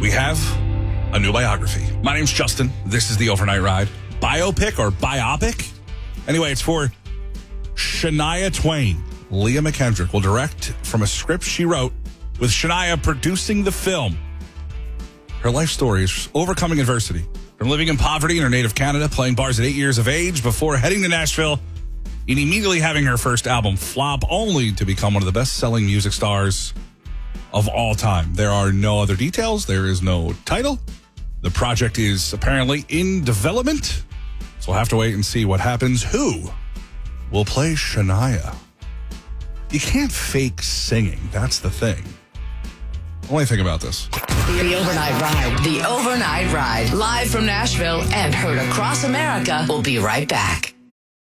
we have a new biography. My name's Justin. This is the Overnight Ride. Biopic or biopic? Anyway, it's for Shania Twain. Leah McKendrick will direct from a script she wrote, with Shania producing the film. Her life story is overcoming adversity. From living in poverty in her native Canada, playing bars at 8 years of age, before heading to Nashville and immediately having her first album flop, only to become one of the best-selling music stars of all time. There are no other details. There is no title. The project is apparently in development, so we'll have to wait and see what happens. Who will play Shania? You can't fake singing. That's the thing. Only think about this. The Overnight Ride. The Overnight Ride. Live from Nashville and heard across America. We'll be right back.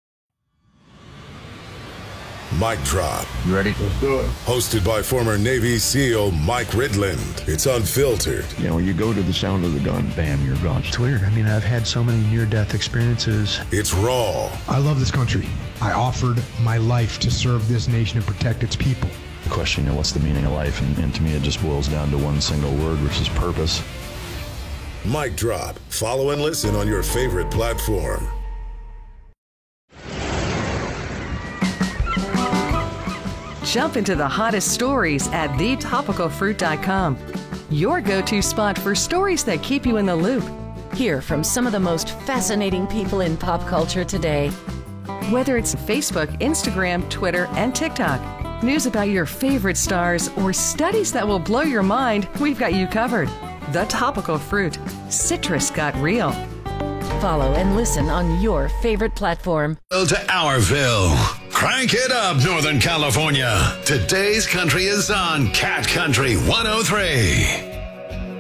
Mic Drop. You ready? Let's do it. Hosted by former Navy SEAL Mike Ridland. It's unfiltered. You know, you go to the sound of the gun, bam, you're gone. It's weird. I mean, I've had so many near-death experiences. It's raw. I love this country. I offered my life to serve this nation and protect its people. The question, you know, what's the meaning of life? And to me, it just boils down to one single word, which is purpose. Mic Drop. Follow and listen on your favorite platform. Jump into the hottest stories at thetopicalfruit.com. Your go-to spot for stories that keep you in the loop. Hear from some of the most fascinating people in pop culture today. Whether it's Facebook, Instagram, Twitter, and TikTok, news about your favorite stars, or studies that will blow your mind, we've got you covered. The Topical Fruit. Citrus got real. Follow and listen on your favorite platform. To Ourville. Crank it up, Northern California. Today's country is on Cat Country 103.